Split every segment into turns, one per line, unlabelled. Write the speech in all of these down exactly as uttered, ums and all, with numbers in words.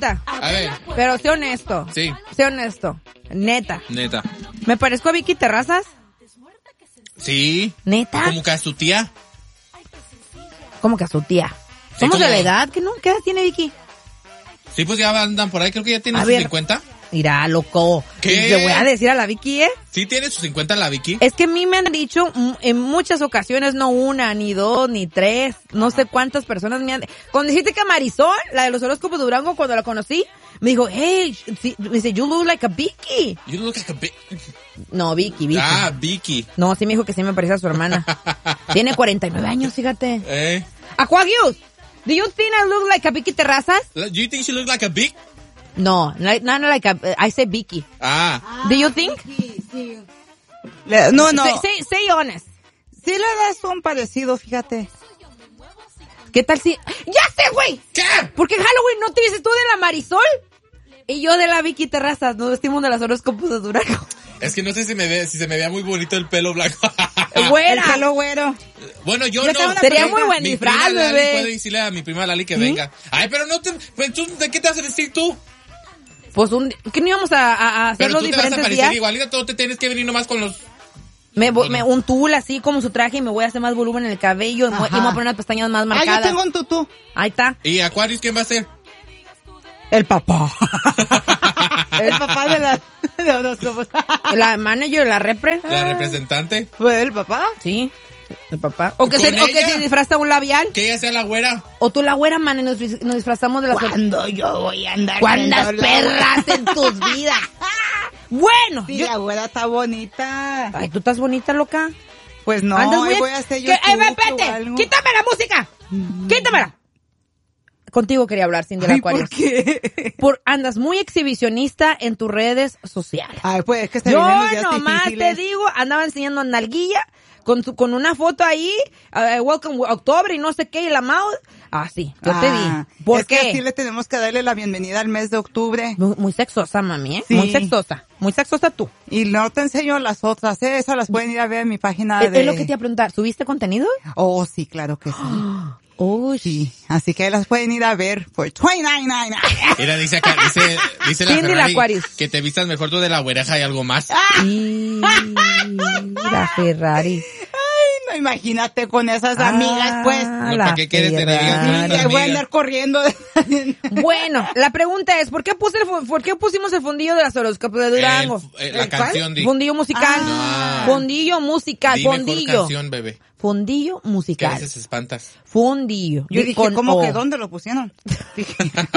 pregunta.
A ver.
Pero sé honesto.
Sí.
Sé honesto. Neta.
Neta.
¿Me parezco a Vicky Terrazas?
Sí.
¿Neta?
Como que a su tía.
¿Cómo que a su tía?
Sí,
Somos
como-
de la edad, ¿qué no? ¿Qué edad tiene Vicky?
Sí, pues ya andan por ahí. Creo que ya tiene
A
sus
ver.
cincuenta.
Mira, loco.
¿Qué?
Le voy a decir a la Vicky, ¿eh?
Sí tiene sus cincuenta la Vicky.
Es que a mí me han dicho mm, en muchas ocasiones, no una, ni dos, ni tres, no sé cuántas personas me han... Cuando dijiste que Marisol, la de los horóscopos de Durango, cuando la conocí, me dijo, hey, sí, me dice, you look like a Vicky.
You look like a bi-
No, Vicky, Vicky.
Ah, Vicky.
No, sí me dijo que sí me parecía a su hermana. Tiene cuarenta y nueve años, fíjate.
Eh.
Aquarius, do you think I look like a Vicky Terrazas?
Do you think she looks like a big?
No, like, not like a, I say Vicky.
Ah.
Do you think?
Sí, sí. Le- no, no.
Say, say, say honest.
Sí le das un parecido, fíjate.
¿Qué tal si...? ¡Ya sé, güey!
¿Qué?
Porque en Halloween no te dices tú de la Marisol y yo de la Vicky Terrazas. Nos vestimos de las horóscopos de Durango.
Es que no sé si me ve, si se me vea muy bonito el pelo blanco.
Güera.
El pelo güero.
Bueno, yo
Yo
no.
tengo una
Sería
pregunta.
muy buen
Mi
disfraz,
prima Lali
bebé.
puede decirle a mi prima Lali que venga. Ay, pero no te... Pues, ¿tú, ¿de qué te vas a vestir tú?
Pues un... ¿Qué no íbamos a, a- a hacer
Pero
los
tú te vas a
diferentes
parecer
días?
igualita, tú te tienes que venir nomás con los...
Me, vo- me- un tul así como su traje y me voy a hacer más volumen en el cabello y me voy- y me voy a poner unas pestañas más
Ah,
marcadas.
yo tengo un tutú.
Ahí está.
¿Y Aquarius quién va a ser?
El papá. El papá de la... de horóscopos.
La manager, la repre.
¿La representante?
¿Fue el papá?
Sí. El papá. O que,
¿Con
se, o que
ella?
se disfraza un labial.
Que ella sea la güera.
O tú la güera, man, y nos, dis- nos disfrazamos de las...
Cuando yo voy a andar...
¿Cuántas
viendo la-
perras en tus vidas? Bueno.
Sí,
yo-
la güera está bonita.
Ay, tú estás bonita, loca.
Pues no,
Andas muy
hoy voy
ex-
a hacer
¿Qué?
yo.
Ay, ve, espérate. Quítame la música. Quítamela. Contigo quería hablar, Cindy la
Ay,
Aquarius.
¿por qué?
Por, andas muy exhibicionista en tus redes sociales.
Ay, pues es que se
Yo
vienen los días
nomás te
difíciles.
digo, andaba enseñando nalguilla con su, con una foto ahí, uh, Welcome October y no sé qué, y la mouth. Ah, sí, yo te
Ah,
vi. ¿Por
es
qué?
que así le tenemos que darle la bienvenida al mes de octubre.
Muy, muy sexosa, mami, ¿eh?
Sí.
Muy sexosa. Muy sexosa tú.
Y no te enseño las otras, ¿eh? Esas las pueden ir a ver en mi página
Es,
de...
es lo que te iba a preguntar. ¿Subiste contenido?
Oh, sí, claro que sí.
Oh,
Sí, así que las pueden ir a ver por veintinueve noventa y nueve.
Mira, dice acá, dice, dice la
Cindy la
Ferrari
Aquarius.
que te vistas mejor tú de la güereja y algo más.
Y la Ferrari.
Ay, no, imagínate con esas amigas, pues.
Ah,
No,
la
¿para qué quieres tener
Ferrari.
amigas?
Sí, voy a andar corriendo.
Bueno, la pregunta es, ¿por qué puse el, fu- ¿por qué pusimos el fundillo de las horóscopos de Durango?
El- eh, la
¿El cuál?
canción, di.
Fundillo musical.
Ah.
Fundillo musical.
Di mejor
Fundillo.
canción, bebé.
Fundillo
Que a
musical.
veces espantas.
Fundillo.
Yo
Di-
dije,
con
¿cómo
O.
que dónde lo pusieron? Dije,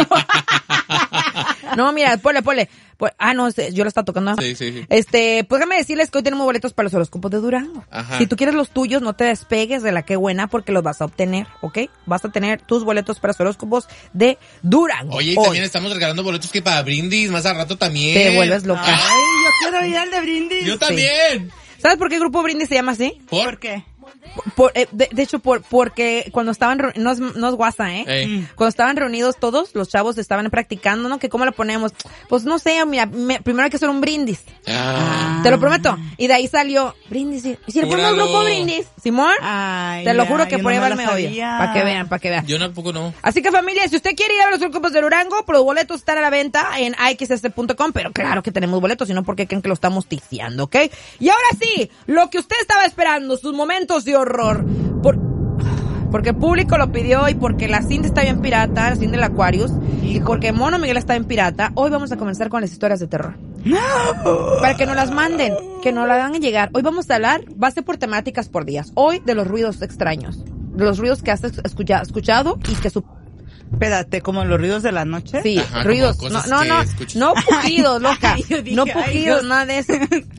No, mira, ponle, ponle. Pon- Ah, no, este, yo lo estaba tocando.
Sí, sí, sí.
Este, pues déjame decirles que hoy tenemos boletos para los horóscopos de Durango.
Ajá.
Si tú quieres los tuyos, no te despegues de la que buena porque los vas a obtener, ¿ok? Vas a tener tus boletos para los horóscopos de Durango.
Oye, y
hoy.
también estamos regalando boletos que para brindis, más a rato también.
Te vuelves loca.
Ay,
ay, yo quiero ir al de brindis.
yo también.
¿Sabes por qué el grupo Brindis se llama así?
¿Por?
¿Por qué?
Por, eh, de, de hecho, por, porque cuando estaban, reu- no es, no es guasa, ¿eh?
Ey.
Cuando estaban reunidos todos, los chavos estaban practicando, ¿no? Que cómo lo ponemos. Pues no sé, mira, me- primero hay que hacer un brindis.
Ah.
Te lo prometo. Y de ahí salió brindis. Y si le ponemos
Júralo.
grupo Brindis, Simón,
Ay,
te lo
ya,
juro que
yo
por ahí
no
va
me
el
la
meollo.
sabía.
Para que vean, para que vean.
Yo tampoco no.
Así que familia, si usted quiere ir a ver los grupos de Durango, pues los boletos están a la venta en a x s punto com, pero claro que tenemos boletos, sino porque creen que lo estamos ticiando, ¿ok? Y ahora sí, lo que usted estaba esperando, sus momentos de horror, por, porque el público lo pidió y porque la Cindy está bien pirata, la Cindy del Aquarius, y porque Mono Miguel está bien pirata, hoy vamos a comenzar con las historias de terror. Para que nos las manden, que nos las hagan llegar. Hoy vamos a hablar, va a ser por temáticas por días. Hoy de los ruidos extraños, de los ruidos que has escucha- escuchado y que su
Espérate, como los ruidos de la noche.
Sí,
Ajá, como
ruidos. No,
cosas
no,
que
no,
escuchas.
no pujidos, loca.
Ay, yo dije,
no
ay,
pujidos,
Dios.
nada de eso.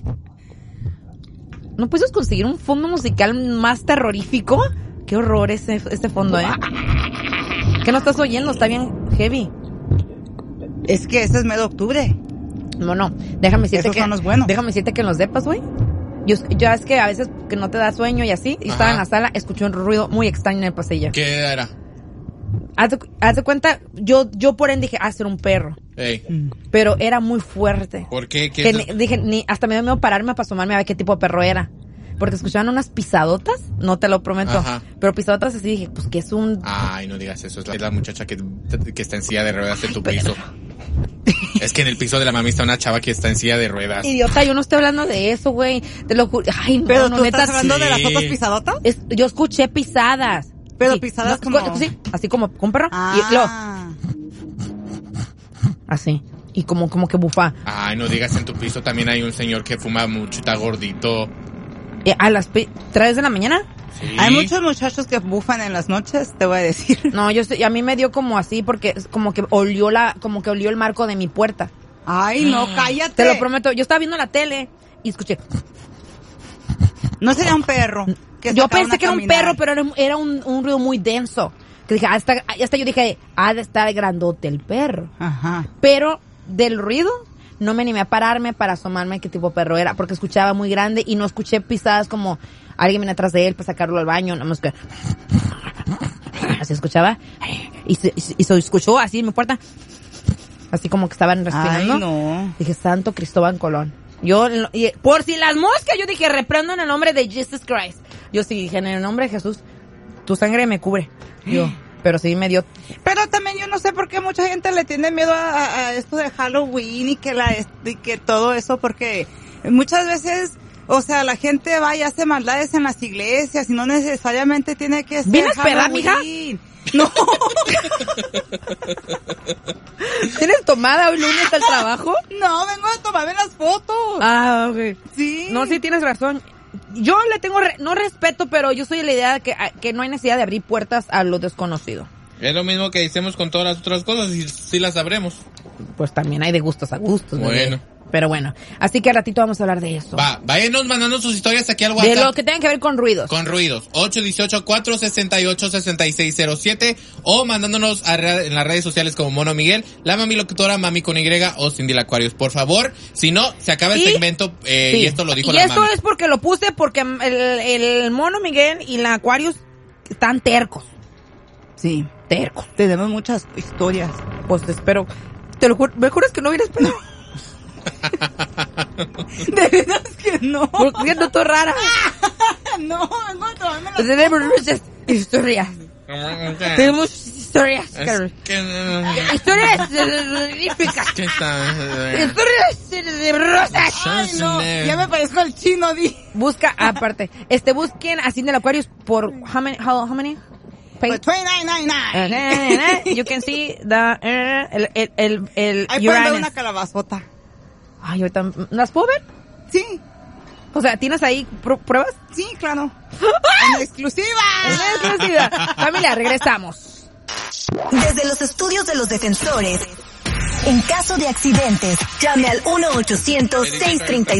¿No puedes conseguir un fondo musical más terrorífico? Qué horror ese, ese fondo, ¿eh? ¿Qué no estás oyendo? Está bien heavy.
Es que ese es mes de octubre.
No, no, déjame decirte
Esos
que...
son los buenos.
Déjame decirte que en los depas, güey. Yo, yo es que a veces que no te da sueño y así, y estaba
Ajá.
en la sala, escuché un ruido muy extraño en el pasillo.
¿Qué era?
Haz de, haz de cuenta, yo, yo por ende dije, ah, ser un perro.
Ey.
Pero era muy fuerte.
¿Por qué? ¿Qué
Que
es
ni-
lo-
dije, ni, hasta me dio miedo pararme para asomarme a ver qué tipo de perro era. porque escuchaban unas pisadotas, no te lo prometo,
Ajá.
pero pisadotas así, dije, pues que es un...
Ay, no digas eso. Es la, es la muchacha que, que está en silla de ruedas en tu
Ay,
piso. Es que en el piso de la mami está una chava que está en silla de ruedas.
Idiota, yo no estoy hablando de eso, güey, te lo juro. Ay, no,
Pero
no,
tú
neta,
estás hablando
sí.
de las otras pisadotas.
es- yo escuché pisadas.
Pero
Sí,
pisadas
no,
como-
Sí, así como con perro, y luego,
Ah.
así, y como, como que bufa.
Ay, no digas, en tu piso también hay un señor que fuma mucho, está gordito.
Eh, a las pi- tres de la mañana.
Sí.
Hay muchos muchachos que bufan en las noches, te voy a decir.
No, yo sé- a mí me dio como así porque es como que olió la, como que olió el marco de mi puerta.
Ay, no, cállate.
Te lo prometo, yo estaba viendo la tele y escuché.
No sería un perro. Que
Yo
sacaron
pensé
a
que era un
caminar.
perro, pero era, era un, un ruido muy denso. Que dije, hasta, hasta yo dije, ha de estar grandote el perro.
Ajá.
Pero del ruido no me animé a pararme para asomarme qué tipo de perro era, porque escuchaba muy grande y no escuché pisadas como alguien viene atrás de él para sacarlo al baño, nada más que así escuchaba y se, y se escuchó así en mi puerta, así como que estaban respirando.
Ay, no.
Dije, Santo Cristóbal Colón. Yo, y- por si las moscas, yo dije, reprendo en el nombre de Jesus Christ. Yo sí dije, en el nombre de Jesús, tu sangre me cubre. Yo, pero sí me dio.
Pero también yo no sé por qué mucha gente le tiene miedo a, a- a esto de Halloween y que la y que todo eso, porque muchas veces, o sea, la gente va y hace maldades en las iglesias y no necesariamente tiene que ser
¿Vienes peda,
Halloween. No,
¿Tienes tomada hoy lunes al trabajo?
no, vengo a tomarme las fotos.
Ah, ok.
Sí.
No, sí tienes razón. Yo le tengo, re- no respeto, pero yo soy de la idea de que, a- que no hay necesidad de abrir puertas a lo desconocido.
Es lo mismo que hicimos con todas las otras cosas y sí las sabremos.
Pues también hay de gustos a gustos. bebé.
Bueno.
Pero bueno, así que al ratito vamos a hablar de eso.
Va, váyanos mandando sus historias aquí al
De
WhatsApp.
lo que tenga que ver con ruidos.
Con ruidos. ocho uno ocho, cuatro seis ocho, seis seis cero siete o mandándonos a re- en las redes sociales como Mono Miguel, la mami locutora, mami con Y o Cindy la Aquarius. Por favor, si no, se acaba el
Y-
segmento eh,
Sí.
y esto lo dijo
y
la
esto
mami.
es porque lo puse porque el, el Mono Miguel y la Aquarius están tercos.
Sí,
Tercos.
tenemos muchas historias.
Pues espero. Te lo juro. ¿Me juras que no vienes pedo?
De veras que no.
Porque ando todo rara.
No, vengo a tomarme las
Tenemos muchas historias. Tenemos historias,
Es
Carol.
que,
Historias terroríficas.
¿Qué está?
Historias tenebrosas.
Ay, no, ya me parezco al chino, di.
Busca, aparte, este, busquen a Cindy el Aquarius por how many, how, how many? Pay-
Pues veintinueve noventa y nueve.
You can see the, uh, el, el, el, el
Ahí pueden ver
Uranus.
una calabazota.
Ay, ahorita, ¿las puedo ver?
Sí,
O sea, ¿tienes ahí pr- pruebas?
sí, claro. En exclusiva.
En exclusiva. Familia, regresamos.
Desde los estudios de los defensores, en caso de accidentes, llame al uno ochocientos, seiscientos treinta y